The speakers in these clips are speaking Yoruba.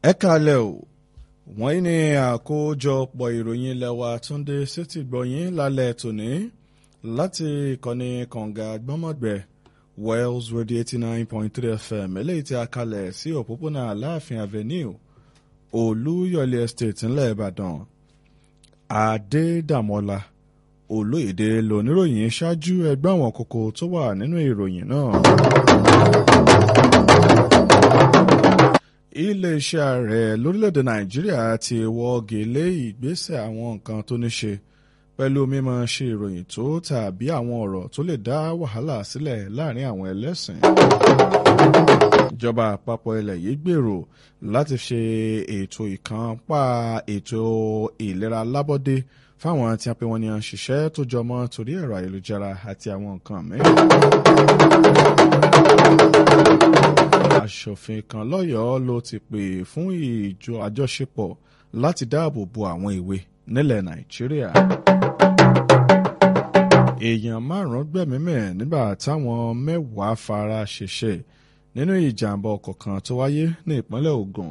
ẹ kálẹ̀ o wọ́n ní àkójọpọ̀ ìròyìn ilẹ̀ wa Túndé sétí gbọ̀yìn lálẹ́ tòní láti ìkànnì kànga gbọ́mọ̀gbẹ́ Wells Radio 89.3 FM eléyìí tí a kalẹ̀ sí òpópónà Aláàfin Avenue Olúyọ̀lé Estate ńlẹ̀ Ìbàdàn. Adédàmọ́lá Olóyèdè lóníròyìn ṣáájú ẹgbẹ́ àwọn kókó tó wà nínú ìròyìn náà. Ilé-iṣẹ́ ààrẹ lórílẹ̀‐èdè Nàìjíríà ti wọ́gi lé ìgbésẹ̀ àwọn nǹkan tó ní ṣe pẹ̀lú mímọ̀ ṣe ìròyìn tó tàbí àwọn ọ̀rọ̀ tó lè dá wàhálà sílẹ̀ láàrin àwọn ẹlẹ́sìn. Ìjọba àpapọ̀ ilẹ̀ yìí gbèrò láti ṣe ètò ìkànpá ètò ìlera lábọ́dé fáwọn tí a pè wọ́n ní ṣiṣẹ́ tó jọmọ́ torí ẹ̀rọ ayélujára àti àwọn nǹkan mìíràn. Aṣòfin kan lọ́yọ̀ọ́ ló ti pè fún àjọṣepọ̀ láti dáàbò bo àwọn ìwé nílẹ̀ Nàìjíríà. Èèyàn 5 gbẹ̀mímẹ̀ nígbà táwọn 10 fara ṣèṣe nínú ìjàmbá ọkọ̀ kan tó wáyé ní ìpínlẹ̀ Ògùn.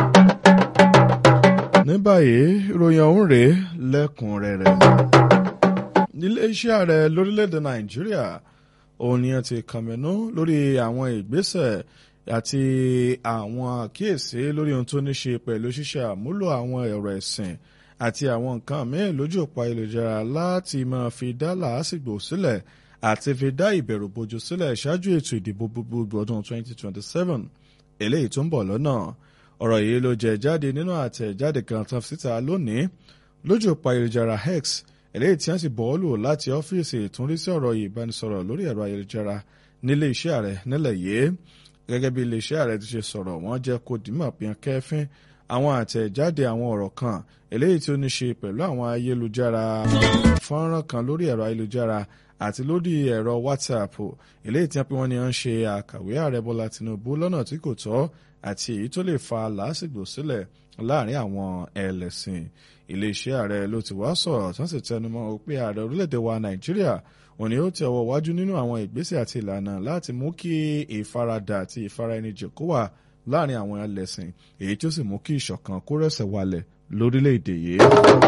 Ní báyìí ìròyìn ọ̀hún rèé lẹ́kùnrẹ́rẹ́. Ilé-iṣẹ́ ààrẹ lórílẹ̀‐èdè Nàìjíríà òun ni ti kàmínú lórí àwọn ìgbésẹ̀ àti àwọn àkíyèsí lórí ohun tó ní ṣe pẹ̀lú ṣíṣe àmúlò àwọn ẹ̀rọ ẹ̀sìn àti àwọn nǹkan mìíràn lójú òpó ayélujára láti máa fi dá làásìgbò sílẹ̀ àti fi dá ìbẹ̀rù bojo sílẹ̀ ṣáájú ètò ìdìbò gbogbogbò ọdún 2027 eléyìí tó ń bọ̀ lọ́nà. Ọ̀rọ̀ yìí ló jẹ jáde nínú àtẹ̀jáde kan tán síta lónìí lójú òpó ayélujára X eléyìí tí wọ́n sì bọ́ọ̀lù láti ọ́fíìsì ìtúnrísí ọ̀rọ̀ ìbánisọ̀rọ̀ lórí ẹ̀rọ ayélujára nílé iṣẹ́ ààrẹ nílẹ̀ yìí. Gẹ́gẹ́ bí ilé iṣẹ́ ààrẹ ti ṣe sọ̀rọ̀ wọ́n jẹ́ kó dìímọ̀ pín kẹ́fín àwọn àtẹ̀jáde àwọn ọ̀rọ̀ kan eléyìí tí ó ní ṣe pẹ̀lú àwọn ayélujára fọ́nrán kan lórí ẹ̀rọ ayélujára àti lórí ẹ̀rọ WhatsApp eléyìí tí wọ́n pè wọ́n ní ń ṣe àkàwé ààrẹ Bọ́lá Tinubu lọ́nà tí kò tọ́ àti èyí tó lè fa làásìgbò sílẹ̀ láàrin àwọn ẹlẹ́sìn. Iléeṣẹ́ ààrẹ ló ti wá sọ̀rọ̀ tí wọ́n sì tẹnumọ́ pé ààrẹ orílẹ̀-èdè wa Nàìjíríà òní ó tẹ ọwọ́ wájú nínú àwọn ìgbésẹ̀ àti ìlànà láti mú kí ìfaradà àti ìfaraẹnijìn kó wà láàrin àwọn ẹlẹ́sìn èyí tí ó sì mú kí ìṣọ̀kan kó rẹ̀sẹ̀ walẹ̀ lórílẹ̀-èdè yìí.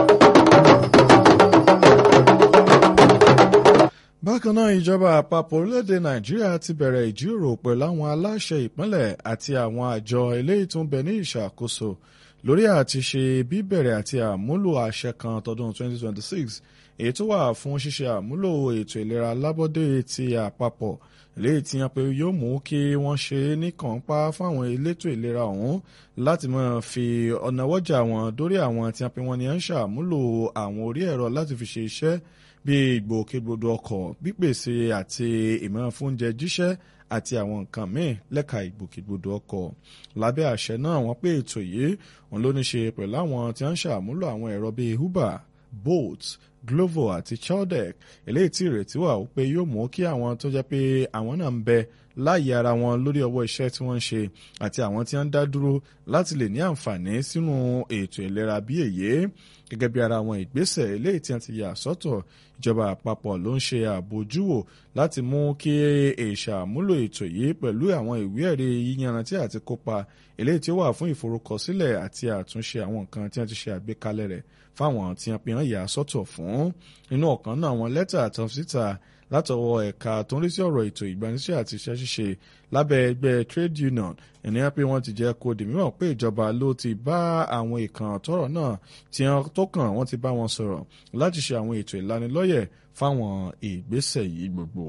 Bákan náà ìjọba àpapọ̀ orílẹ̀-èdè Nàìjíríà ti bẹ̀rẹ̀ ìjíròrò pẹ̀lú àwọn aláṣẹ ìpínlẹ̀ àti àwọn àjọ eléyìí tó ń bẹ ní ìṣàkóso lórí àti ṣe bíbẹ̀rẹ̀ àti àmúlò àṣẹ kan tọdún 2026 èyí tó wà fún ṣíṣe àmúlò ètò ìlera lábọ́dé ti àpapọ̀ léyìí tí wọ́n pe yóò mú kí wọ́n ṣe ní kànpá fáwọn elétò ìlera ọ̀hún láti máa fi ọ̀nà wọ́jà wọn dórí àwọn tí wọ́n pe wọ́n ní ń ṣàmúlò àwọn orí ẹ̀rọ láti fi ṣe iṣẹ́ bíi ìgbòkègbodò ọkọ̀ pípèsè àti ìmọ̀-fúnjẹ jíṣẹ́ àti àwọn nǹkan míì lẹ́ka ìgbòkègbodò ọkọ̀. Lábẹ́ àṣẹ náà wọ́n pé ètò yìí òun ló ní ṣe pẹ̀lú àwọn tí wọ́n ń ṣàmúlò àwọn ẹ̀rọ bíi Uber, Bolt, Glovo àti Chaldec eléyìí tí ìrètí wà ó pé yóò mú kí àwọn tó jẹ́ pé àwọn náà ń bẹ láàyè ara wọn lórí ọwọ́ iṣẹ́ tí wọ́n ń ṣe àti àwọn tí wọ́n ń dá dúró láti lè ní àǹfààní sínú ètò ìlera bí èyí. Gẹ́gẹ́ bí ara àwọn ìgbésẹ̀ eléyìí tí wọ́n ti yà sọ́tọ̀ ìjọba àpapọ̀ ló ń ṣe àbójúwò láti mú kí ìṣàmúlò ètò yìí pẹ̀lú àwọn ìwé ẹ̀rí yíyanrantí àti kópa eléyìí tí ó wà fún ìforúkọsílẹ̀ àti àtúnṣe àwọn nǹkan tí wọ́n ti ṣe àgbékalẹ̀ rẹ̀ fáwọn tí wọ́n pe wọ́n yà sọ́tọ̀ fún. Nínú ọ̀kan náà àwọn lẹ́tà àtọ̀síta látọwọ́ ẹ̀ka tó ń rí sí ọ̀rọ̀ ètò ìgbanisẹ́ àti iṣẹ́ ṣíṣe lábẹ́ ẹgbẹ́ trade union ènìyàn pé wọ́n ti jẹ́ kó di mímọ̀ pé ìjọba ló ti bá àwọn ìkàn tọ́rọ̀ náà tí wọ́n tó kàn wọ́n ti bá wọn sọ̀rọ̀ láti ṣe àwọn ètò ìlanilọ́yẹ̀ fáwọn ìgbésẹ̀ yìí gbogbo.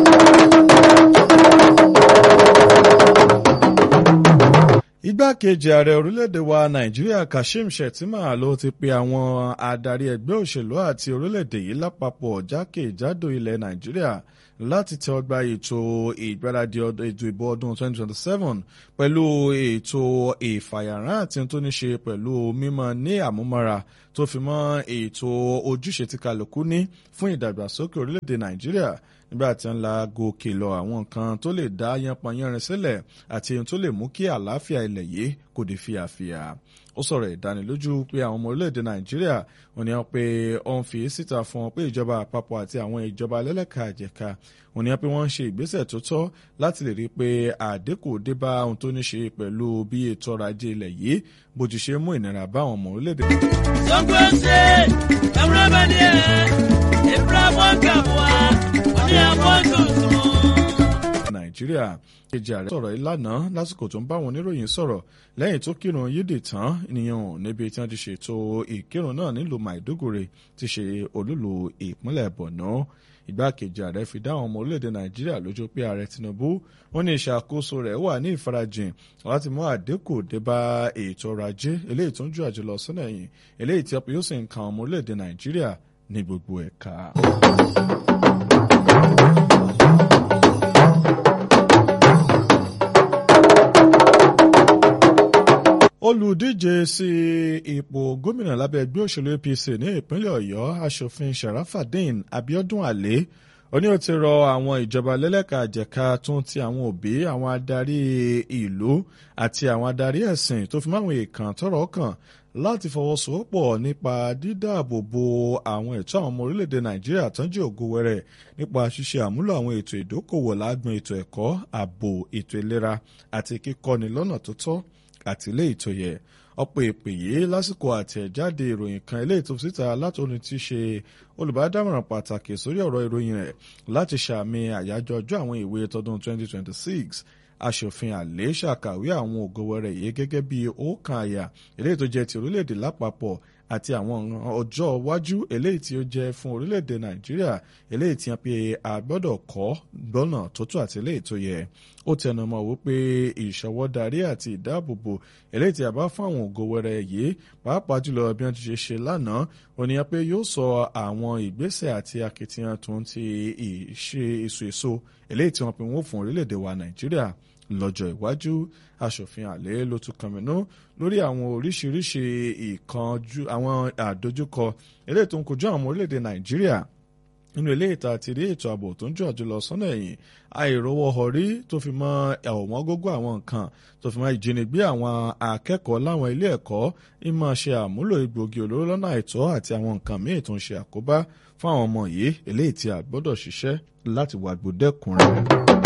Igbákejì ààrẹ orílẹ̀-èdè wa Nàìjíríà Kashim Shettima ló ti pe àwọn adarí ẹgbẹ́ òṣèlú àti orílẹ̀-èdè yìí lápapọ̀ jákèjádò ilẹ̀ Nàìjíríà láti tẹ ọgbà ètò ìgbáradì ètò ìbò ọdún 2027 pẹ̀lú ètò ìfàyàrán àti tó ní ṣe pẹ̀lú mímọ́ ní àmúmọ́ra tó fi mọ́ ètò ojúṣe tí kálukú ní fún ìdàgbàsókè orílẹ̀-èdè Nàìjíríà nígbà tí wọ́n la gòkè lọ àwọn nǹkan tó lè dá yánpọnyánrin sílẹ̀ àti ohun tó lè mú kí àlàáfíà ilẹ̀ yìí kò di fíafíà. Ó sọ̀rọ̀ ìdánilójú pé àwọn ọmọ orílẹ̀-èdè Nàìjíríà wọ́n ní wọ́n pé ó ń fi síta fún wọn pé ìjọba àpapọ̀ àti àwọn ìjọba lẹ́lẹ́ka-jẹ̀ka wọ́n ní wọ́n pé wọ́n ń ṣe ìgbésẹ̀ tó tọ́ láti lè rí i pé àdínkù dé bá ohun tó ní ṣe pẹ̀lú bí ètò ọrọ̀ ajé ilẹ̀ yìí bó ti ṣe mú ìnira bá àwọn ọmọ orílẹ̀-èdè. Nàìjíríà kejì ààrẹ sọ̀rọ̀ ìlànà lásìkò tó ń bá àwọn oníròyìn sọ̀rọ̀ lẹ́yìn tó kírun yídì tán ènìyàn níbi tí wọ́n ti ṣètò ìkírun náà nílùú Maiduguri ti ṣe olúlu ìpínlẹ̀ Borno. Igbákejì ààrẹ fi dá àwọn ọmọ orílẹ̀-èdè Nàìjíríà lójú pé ààrẹ Tinubu wọ́n ní ìṣàkóso rẹ̀ wà ní ìfarajìn láti mú àdínkù dé bá ètò ọrọ̀ ajé eléyìí tó ń ju àjò lọ sọ́nà ẹ̀yìn eléyìí tí yóò sì ń kan ọmọ orílẹ̀-èdè Nàìjíríà ní gbogbo ẹ̀ka. Olùdíje sí ipò gómìnà lábẹ́ ẹgbẹ́ òṣèlú APC ní ìpínlẹ̀ Ọ̀yọ́ aṣòfin Sharafadeen Abiodun Ale ó ní ó ti rọ àwọn ìjọba lẹ́lẹ́ka-jẹ̀ka tún ti àwọn òbí àwọn adarí ìlú àti àwọn adarí ẹ̀sìn tó fi máwọn èèkàn tọ́rọ̀ kàn láti fọwọ́sowọ́pọ̀ nípa dídáàbòbò àwọn ẹ̀tọ́ àwọn ọmọ orílẹ̀-èdè Nàìjíríà tán jẹ́ ògo wẹrẹ nípa ṣíṣe àmúlò àwọn ètò ìdókòwò lágbọn ètò ẹ̀kọ́ ààbò ètò ìlera àti kíkọ́ni lọ́nà tó tọ́ àti ilé ètò yẹ. Ọ̀pọ̀ èpè yìí lásìkò àtẹ̀jáde ìròyìn kan ilé ètò síta látòun ti ṣe olùbádámọ̀ràn pàtàkì sórí ọ̀rọ̀ ìròyìn rẹ̀ láti ṣàmì àyájọ́ ọjọ́ àwọn ìwé tọdún 2026. Aṣòfin Ale ṣàkàwé àwọn ògo wẹrẹ yìí gẹ́gẹ́ bí ọ̀kan àyà eléyìí tó jẹ́ ti orílẹ̀-èdè lápapọ̀ àti àwọn ọjọ́ iwájú eléyìí tí ó jẹ́ fún orílẹ̀-èdè Nàìjíríà eléyìí tí wọ́n pe àgbọ́dọ̀ kọ́ lọ́nà tó tó àti eléyìí tó yẹ. Ó tẹnumọ́ wípé ìṣọwọ́darí àti ìdáàbòbò eléyìí tí a bá fún àwọn ògo wẹrẹ yìí pàápàá jùlọ bí wọ́n ti ṣe lánàá ó ní pé yóò sọ àwọn ìgbésẹ̀ àti akitiyan tó ń ti ìṣe èso eléyìí tí wọ́n pe wọ́n fún orílẹ̀-èdè wa Nàìjíríà lọ́jọ́ iwájú. Aṣòfin Ale ló tún kànmínú lórí àwọn oríṣiríṣi ìkànjú àwọn àdójúkọ eléyìí tó ń kojú àwọn ọmọ orílẹ̀-èdè Nàìjíríà nínú ilé ìta àti rí ètò ààbò tó ń jọ àjùlọ sọ́nà ẹ̀yìn àìrówó ọrí tó fi mọ́ ọ̀wọ́n gógó àwọn nǹkan tó fi mọ́ ìjínigbé àwọn akẹ́kọ̀ọ́ láwọn ilé ẹ̀kọ́ ìmọ̀ ṣe àmúlò egbògi olóró lọ́nà àìtọ́ àti àwọn nǹkan míì tó ń ṣe àkóbá fún àwọn ọmọ yìí eléyìí tí a gbọ́dọ̀ ṣiṣẹ́ láti wàgbó dẹ́kun rẹ̀.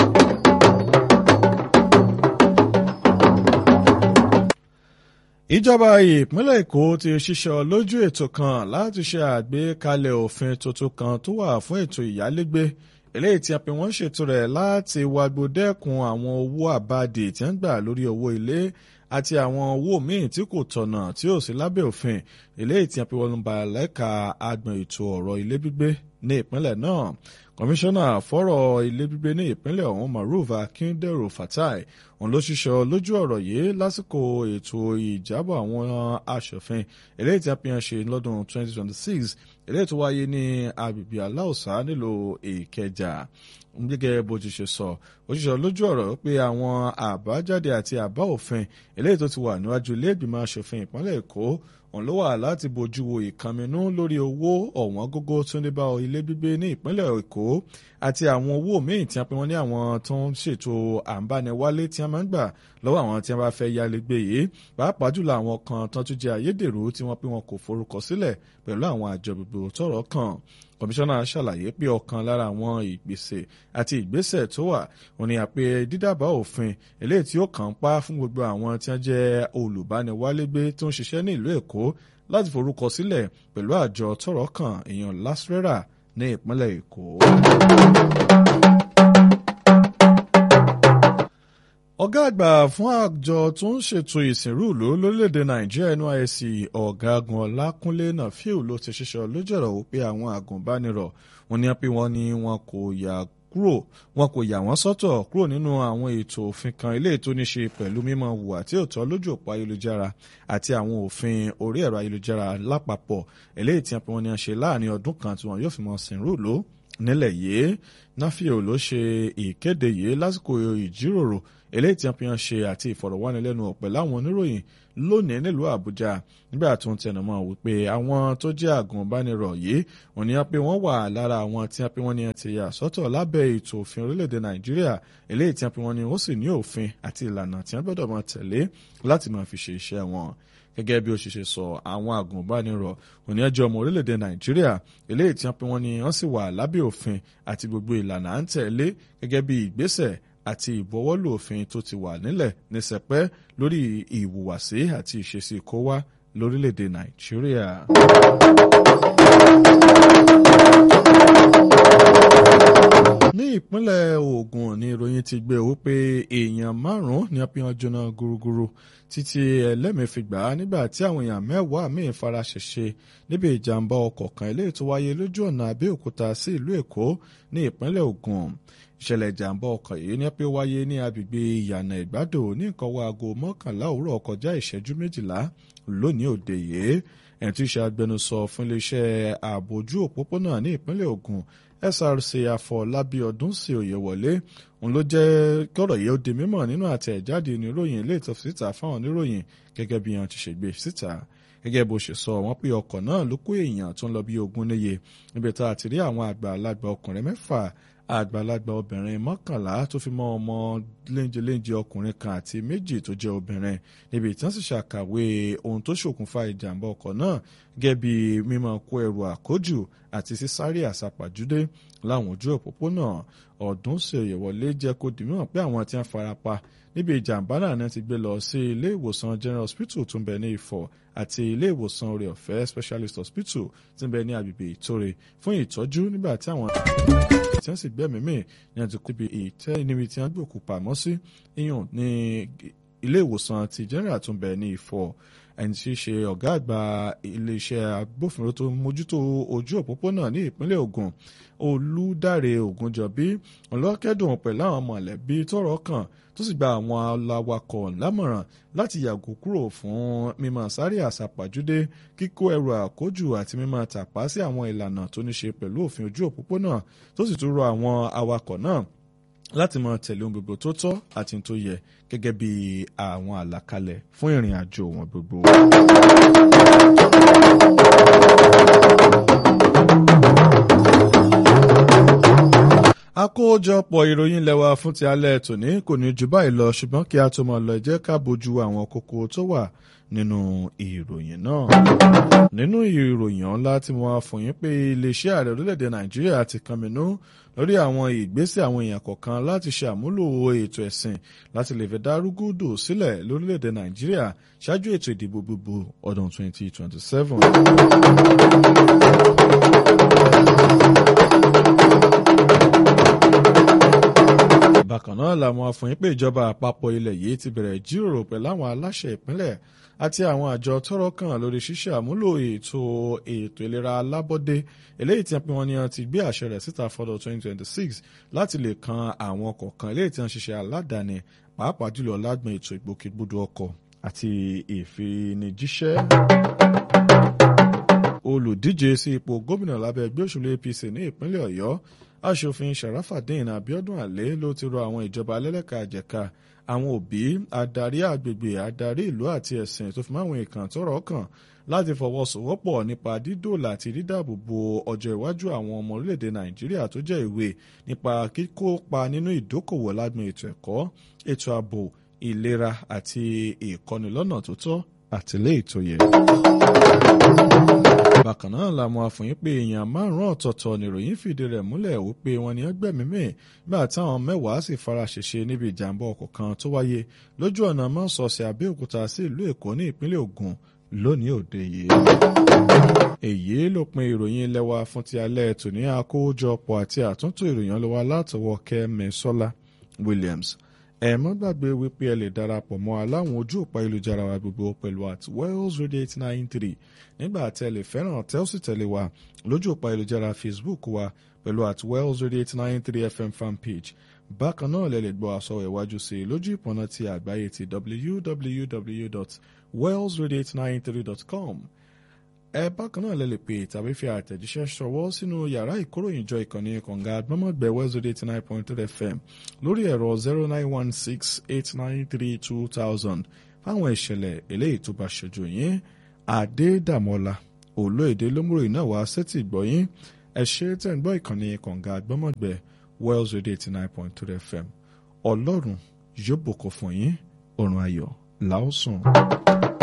Ìjọba ìpínlẹ̀ Èkó ti ṣiṣọ́ lójú ètò kan láti ṣe àgbékalẹ̀ òfin tuntun kan tó wà fún ètò ìyálégbé eléyìí tí a pè wọ́n ṣètò rẹ̀ láti wàgbó dẹ́kun àwọn owó àbádì tí ń gbà lórí owó ilé àti àwọn owó míì tí kò tọ̀nà tí ò sí lábẹ́ òfin eléyìí tí a pè wọ́n ba lẹ́ka agbọ̀n ètò ọ̀rọ̀ ilé gbígbé ní ìpínlẹ̀ náà. Kọmíṣánná fọ́rọ̀ ilé gbígbé ní ìpínlẹ̀ ọ̀hún Maruf Akindero Fatai òun ló ṣiṣọ́ lójú ọ̀rọ̀ yìí lásìkò ètò ìjábọ̀ àwọn aṣòfin eléyìí tí a pè ń ṣe lọ́dún 2026 eléyìí tó wáyé ní agbègbè Aláùsá nílùú Ìkẹjà. Gẹ́gẹ́ bó ti ṣe sọ ó ṣiṣọ́ lójú ọ̀rọ̀ pé àwọn àbájáde àti àbá òfin eléyìí tó ti wà níwájú ilé ìgbìmọ̀ aṣòfin ìpínlẹ̀ Èkó òun ló wà láti bójú wo ìkànnínú lórí owó ọ̀wọ́n gógó tó ń dé bá ilé gbígbé ní ìpínlẹ̀ Èkó àti àwọn owó míì tí a pè wọ́n ní àwọn tó ń ṣètò àǹbániwálé tí a máa ń gbà lọ́wọ́ àwọn tí a bá fẹ́ yálégbé yìí pàápàá jùlọ àwọn kan tán tún jẹ́ ayédèrú tí wọ́n pé wọn kò forúkọ sílẹ̀ pẹ̀lú àwọn àjọ gbogbo tọ́rọ̀ kàn. Kọmíṣánná ṣàlàyé pé ọ̀kan lára àwọn ìgbésẹ̀ àti ìgbésẹ̀ tó wà ó ní àpè dídàbàá òfin eléyìí tí ó kàn pa fún gbogbo àwọn tí wọ́n jẹ́ olùbániwálégbé tó ń ṣiṣẹ́ ní ìlú Èkó láti forúkọ sílẹ̀ pẹ̀lú àjọ tọ́rọ̀ kàn èèyàn LASRERA ní ìpínlẹ̀ Èkó. Ọ̀gá àgbà fún àjọ tó ń ṣètò ìsìnrú ìlú lórílẹ̀‐èdè Nàìjíríà NYSC Ọ̀gágun Ọlákúnlé Nàfíù ló ti ṣiṣọ́ lójú ọ̀rọ̀ wípé àwọn àgùnbánirọ̀ wọn ní pé wọ́n ní wọn kò yà wọ́n sọ́tọ̀ kúrò nínú àwọn ètò òfin kan eléyìí tó ní ṣe pẹ̀lú mímọ́ hùwà tí ò tọ́ lójú òpó ayélujára àti àwọn òfin orí ẹ̀rọ ayélujára lápapọ̀ eléyìí tí wọ́n ní ṣe láàrin ọdún kan tí wọ́n yóò fi mọ́ sìnrú ìlú nílẹ̀ yìí. Nafio ló ṣe ìkéde yìí lásìkò ìjíròrò eléyìí tí wọ́n fi hàn ṣe àti ìfọ̀rọ̀wánilẹ́nuwò pẹ̀lú àwọn oníròyìn lónìí nílùú Àbújá nígbà tó ń tẹnumọ́ wípé àwọn tó jẹ́ àgùnbánirọ̀ yìí wọ́n ní pé wọ́n wà lára àwọn tí wọ́n pé wọ́n ní ti yà sọ́tọ̀ lábẹ́ ètò òfin orílẹ̀-èdè Nàìjíríà eléyìí tí wọ́n pé wọ́n ní ó sì ní òfin àti ìlànà tí wọ́n gbọ́dọ̀ máa tẹ̀lé láti máa fi ṣe iṣẹ́ wọn. Gẹ́gẹ́ bí ó ṣe sọ àwọn àgùnbánirọ̀ òní ẹjọ́ ọmọ orílẹ̀-èdè Nàìjíríà eléyìí tí wọ́n pé wọ́n ní wọ́n sì wà lábẹ́ òfin àti gbogbo ìlànà à ń tẹ̀lé gẹ́gẹ́ bí ìgbésẹ̀ àti ìbọwọ́lù òfin tó ti wà nílẹ̀ ní sẹpẹ́ lórí ìhùwàsí àti ìṣesí kó wá lórílẹ̀-èdè Nàìjíríà. Ní ìpínlẹ̀ Ògùn ní ìròyìn ti gbé wípé èèyàn 5 ní apíyan jóná gúrúgúrú títí ẹlẹ́mìí fi gbà á nígbà tí àwọn èèyàn 10 míì fara ṣèṣe níbi ìjàmbá ọkọ̀ kan eléyìí tó wáyé lójú ọ̀nà Abẹ́òkúta sí ìlú Èkó ní ìpínlẹ̀ Ògùn. Ìṣẹ̀lẹ̀ ìjàmbá ọkọ̀ yìí ní pé wáyé ní agbègbè Ìyànà Ìgbádò ní nǹkan wọ aago 11 òwúrọ̀ kọjá ìṣẹ́jú 12 lónìí òde yìí. Ẹni tí í ṣe agbẹnusọ fún iléeṣẹ́ ààbò ojú òpópónà ní ìpínlẹ̀ Ògùn SRC Afọlábí Ọdúnsì Oyèwọlé òun ló jẹ́ kọ́rọ̀ yìí ó di mímọ̀ nínú àtẹ̀jáde oníròyìn ilé ìtọ́sí síta fáwọn oníròyìn gẹ́gẹ́ bí wọ́n ti ṣe gbé síta. Gẹ́gẹ́ bó ṣe sọ wọ́n pé ọkọ̀ náà ló kó èèyàn tó ń lọ bí 20 níye níbi tá a ti rí àwọn àgbàlagbà ọkùnrin 6 àgbàlagbà obìnrin 11 tó fi mọ́ ọmọ léńjeléńje ọkùnrin kan àti 2 tó jẹ́ obìnrin níbi tí wọ́n sì ṣàkàwé ohun tó ṣokùnfà ìjàmbá ọkọ̀ náà gẹ́gẹ́ bí mímọ́ kó ẹrù àkójù àti sísáré àsápàjúdé láwọn ojú òpópónà. Ọdúnsì Oyèwọlé jẹ́ kó di mímọ̀ pé àwọn tí wọ́n farapa níbi ìjàmbá náà ti gbé lọ sí ilé ìwòsàn General Hospital tó ń bẹ ní Ifọ̀ àti ilé ìwòsàn Oore-Ọ̀fẹ́ Specialist Hospital tí ń bẹ ní agbègbè Ìtòrè fún ìtọ́jú nígbà tí àwọn tí wọ́n sì gbẹ́mìí mì ní àti kó ibi ìtẹ́ níbi tí wọ́n gbòkú pamọ́ sí iyùn ní ilé ìwòsàn ti General tó ń bẹ ní Ifọ̀. Ẹni tí í ṣe ọ̀gá àgbà iléeṣẹ́ agbófinró tó ń mójútó ojú òpópónà ní ìpínlẹ̀ Ògùn Olúdáre Ògúnjọbí ọlọ́kẹ́dùn pẹ̀lú àwọn mọ̀lẹ́bí tọ́rọ̀ kàn tó sì gba àwọn awakọ̀ lámọ̀ràn láti yàgò kúrò fún mímọ́ sáré àsápàjúdé kíkó ẹrù àkójù àti mímọ́ tàpá sí àwọn ìlànà tó ní ṣe pẹ̀lú òfin ojú òpópónà tó sì tún rọ àwọn awakọ̀ náà láti máa tẹ̀lé ohun gbogbo tó tọ́ àti tó yẹ gẹ́gẹ́ bí àwọn àlàkalẹ̀ fún ìrìn àjò wọn gbogbo. Àkójọpọ̀ ìròyìn lẹ́wà fún ti alẹ́ tòní kò ní jù báyìí lọ ṣùgbọ́n kí a tó máa lọ jẹ́ ká bójú àwọn kókó tó wà nínú ìròyìn náà. Nínú ìròyìn ńlá tí mo wá fún yín pé iléeṣẹ́ ààrẹ orílẹ̀-èdè Nàìjíríà ti kànmínú lórí àwọn ìgbésẹ̀ àwọn èèyàn kọ̀ọ̀kan láti ṣe àmúlò ètò ẹ̀sìn láti lè fẹ́ dárúgúdù sílẹ̀ lórílẹ̀-èdè Nàìjíríà ṣáájú ètò ìdìbò gbogbo ọdún 2027. Bákan náà làwọn afọyín pé ìjọba àpapọ̀ ilẹ̀ yìí ti bẹ̀rẹ̀ ìjíròrò pẹ̀lú àwọn aláṣẹ ìpínlẹ̀ àti àwọn àjọ tọ́rọ̀ kàn lórí ṣíṣe àmúlò ètò ìlera alábọ́dé eléyìí tí wọ́n ní wọ́n ti gbé àṣẹ rẹ̀ síta fọ́dọ̀ 2026 láti lè kan àwọn kọ̀ọ̀kan eléyìí tí wọ́n ṣiṣẹ́ aládàáni pàápàá jùlọ lágbọn ètò ìgbòkègbodò ọkọ̀ àti ìfinijíṣẹ́. Olùdíje sí ipò gómìnà lábẹ́ ẹgbẹ́ òṣèlú APC ní ìpínlẹ̀ Ọ̀yọ́ aṣòfin Sharafadeen Abiodun Ale ló ti rọ àwọn ìjọba alẹ́lẹ́ka-jẹ̀ka àwọn òbí adarí agbègbè adarí ìlú àti ẹ̀sìn tó fi máwọn ìkàn tọ́rọ̀ kàn láti fọwọ́sowọ́pọ̀ nípa dídòòlà àti dídáàbòbò ọjọ́ iwájú àwọn ọmọ orílẹ̀-èdè Nàìjíríà tó jẹ́ ìwé nípa kíkópa nínú ìdókòwò lágbọn ètò ẹ̀kọ́ ètò ààbò ìlera àti ìkọ́nilọ́nà tó tọ́ àtìlé ìtòyẹ. Bákan náà làwọn afọyín pé èèyàn 5 ọ̀tọ̀ọ̀tọ̀ nìròyìn fìdí rẹ̀ múlẹ̀ wípé wọ́n ní ẹgbẹ̀mímì nígbà táwọn 10 sì fara ṣèṣe níbi ìjàmbá ọkọ̀ kan tó wáyé lójú ọ̀nà mọ́sọ̀ọ̀sẹ̀ Abẹ́òkúta sí ìlú Èkó ní ìpínlẹ̀ Ògùn lónìí òde yìí. Èyí ló pin ìròyìn ilé wa fún ti alẹ́ tòní àkójọpọ̀ àti àtúntò ìròyìn lọ́wọ́ látọwọ́ Kẹ́misọ́lá Williams. Ẹ má gbàgbé wípé ẹ lè darapọ̀ mọ́ aláwọn ojú òpó ayélujára wa gbogbo pẹ̀lú @Wells Radio 893 nígbà tí ẹ lè fẹ́ràn tẹ́ ó sì tẹ̀lé wa lójú òpó ayélujára Facebook wa pẹ̀lú @Wells Radio 893 FM fanpage. Bákan náà lẹ lè gbọ́ àsọ̀rọ̀ ìwájú sí i lójú ìpọ̀nà ti àgbáyé ti www.wellsradio893.com. ẹ bákan náà lè lè pè tàbí fi àtẹ̀jíṣẹ́ ṣọwọ́ sínú yàrá ìkóròyìnjọ ìkànnì kànga àgbọ́mọ̀gbẹ́ West Radio 89.3 FM lórí ẹ̀rọ 09168932000 fáwọn ìṣẹ̀lẹ̀ eléyìí tó bá ṣojú yín. Adédàmọ́lá Olóyèdè lómúròyìn náà wá sétí gbọ́yìn. ẹ ṣé tẹ́ ń gbọ́ ìkànnì kànga àgbọ́mọ̀gbẹ́ West Radio 89.3 FM. Ọlọ́run yóò bùkún fún yín. Ọ̀run ayọ̀ làásùn.